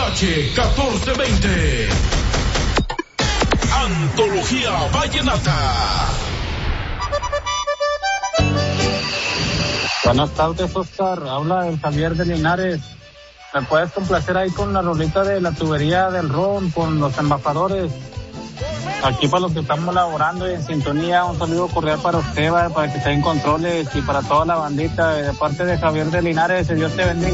H1420. Antología Vallenata. Buenas tardes, Oscar. Habla el Javier de Linares. ¿Me puedes complacer ahí con la rolita de la tubería del ron, con los embajadores? Aquí para los que estamos laborando y en sintonía, un saludo cordial para usted, para que esté en controles y para toda la bandita, de parte de Javier de Linares. Dios te bendiga.